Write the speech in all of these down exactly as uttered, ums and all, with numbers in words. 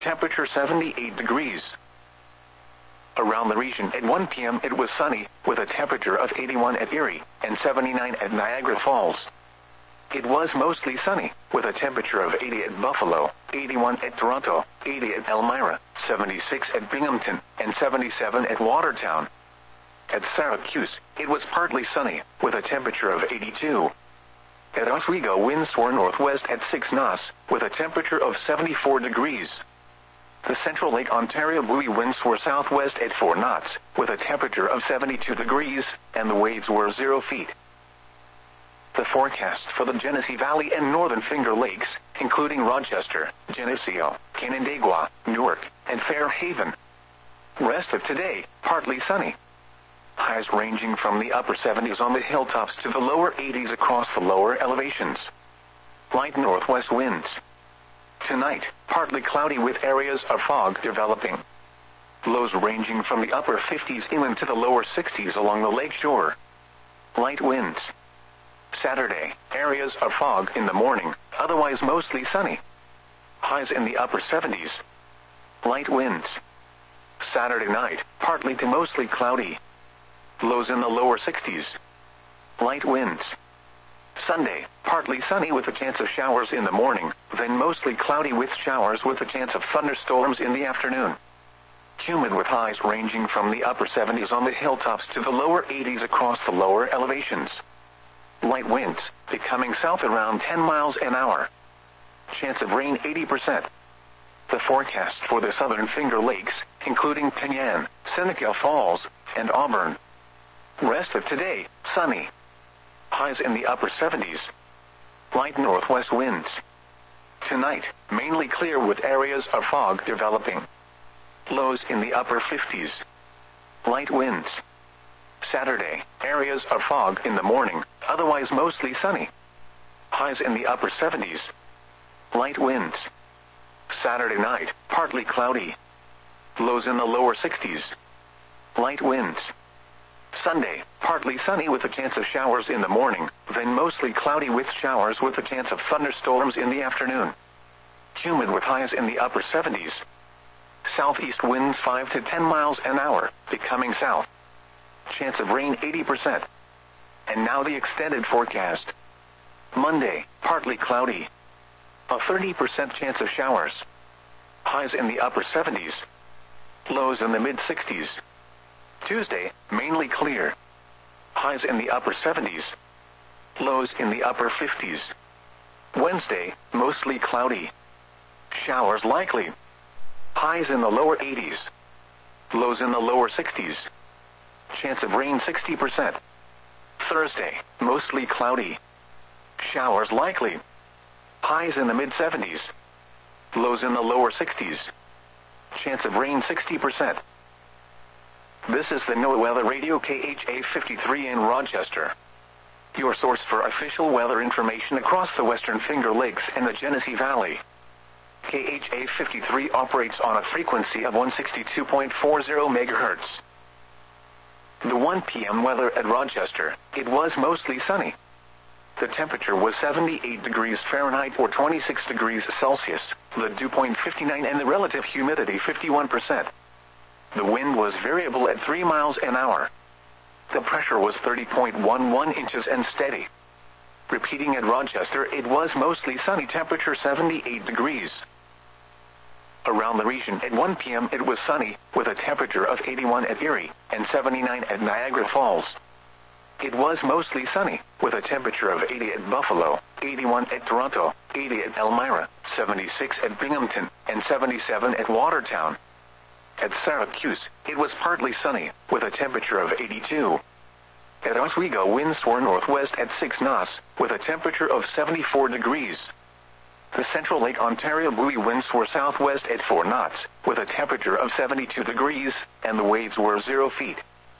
temperature seventy-eight degrees. Around the region at one p m it was sunny, with a temperature of eighty-one at Erie and seventy-nine at Niagara Falls. It was mostly sunny, with a temperature of eighty at Buffalo, eighty-one at Toronto, eighty at Elmira, seventy-six at Binghamton, and seventy-seven at Watertown. At Syracuse, it was partly sunny, with a temperature of eighty-two. At Oswego, winds were northwest at six knots, with a temperature of seventy-four degrees. The Central Lake Ontario buoy winds were southwest at four knots, with a temperature of seventy-two degrees, and the waves were zero feet. The forecast for the Genesee Valley and Northern Finger Lakes, including Rochester, Geneseo, Canandaigua, Newark, and Fairhaven. Rest of today, partly sunny. Highs ranging from the upper seventies on the hilltops to the lower eighties across the lower elevations. Light northwest winds. Tonight, partly cloudy with areas of fog developing. Lows ranging from the upper fifties inland to the lower sixties along the lake shore. Light winds. Saturday, areas of fog in the morning, otherwise mostly sunny. Highs in the upper seventies. Light winds. Saturday night, partly to mostly cloudy. Lows in the lower sixties. Light winds. Sunday, partly sunny with a chance of showers in the morning, then mostly cloudy with showers with a chance of thunderstorms in the afternoon. Humid with highs ranging from the upper seventies on the hilltops to the lower eighties across the lower elevations. Light winds, becoming south around ten miles an hour. Chance of rain eighty percent. The forecast for the Southern Finger Lakes, including Penyan, Seneca Falls, and Auburn. Rest of today, sunny. Highs in the upper seventies. Light northwest winds. Tonight, mainly clear with areas of fog developing. Lows in the upper fifties. Light winds. Saturday, areas of fog in the morning, otherwise mostly sunny. Highs in the upper seventies. Light winds. Saturday night, partly cloudy. Lows in the lower sixties. Light winds. Sunday, partly sunny with a chance of showers in the morning, then mostly cloudy with showers with a chance of thunderstorms in the afternoon. Humid with highs in the upper seventies. Southeast winds five to ten miles an hour, becoming south. Chance of rain eighty percent. And now the extended forecast. Monday, partly cloudy. A thirty percent chance of showers. Highs in the upper seventies. Lows in the mid sixties. Tuesday, mainly clear. Highs in the upper seventies. Lows in the upper fifties. Wednesday, mostly cloudy. Showers likely. Highs in the lower eighties. Lows in the lower sixties. Chance of rain sixty percent. Thursday, mostly cloudy. Showers likely. Highs in the mid seventies. Lows in the lower sixties. Chance of rain sixty percent. This is the NOAA Weather Radio K H A fifty-three in Rochester. Your source for official weather information across the Western Finger Lakes and the Genesee Valley. K H A fifty-three operates on a frequency of one sixty-two point four zero megahertz. The one p m weather at Rochester, it was mostly sunny. The temperature was seventy-eight degrees Fahrenheit or twenty-six degrees Celsius, the dew point fifty-nine and the relative humidity fifty-one percent. The wind was variable at three miles an hour. The pressure was thirty point one one inches and steady. Repeating at Rochester, it was mostly sunny, temperature seventy-eight degrees. Around the region at one p m it was sunny, with a temperature of eighty-one at Erie and seventy-nine at Niagara Falls. It was mostly sunny, with a temperature of eighty at Buffalo, eighty-one at Toronto, eighty at Elmira, seventy-six at Binghamton, and seventy-seven at Watertown. At Syracuse, it was partly sunny, with a temperature of eighty-two. At Oswego, winds were northwest at six knots, with a temperature of seventy-four degrees. The Central Lake Ontario buoy winds were southwest at four knots, with a temperature of seventy-two degrees, and the waves were zero feet.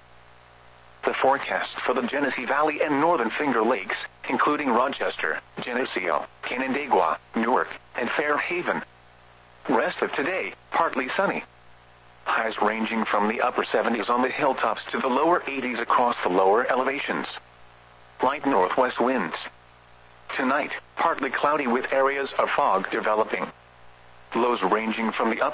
The forecast for the Genesee Valley and Northern Finger Lakes, including Rochester, Geneseo, Canandaigua, Newark, and Fairhaven. Rest of today, partly sunny. Highs ranging from the upper seventies on the hilltops to the lower eighties across the lower elevations. Light northwest winds. Tonight, partly cloudy with areas of fog developing. Lows ranging from the upper